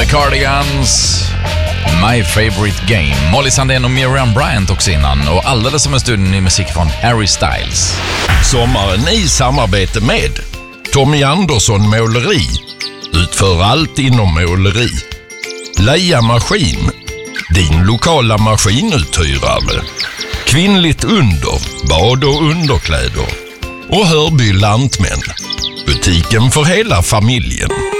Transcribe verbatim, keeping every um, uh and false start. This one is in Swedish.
The Cardigans, My Favorite Game. Molly Sandén och Miriam Bryant också innan. Och alldeles som en stund i musik från Harry Styles. Sommaren i samarbete med Tommy Andersson Måleri. Utför allt inom måleri. Leia Maskin, din lokala maskinuthyrare. Kvinnligt under, bad och underkläder. Och Hörby Lantmän, butiken för hela familjen.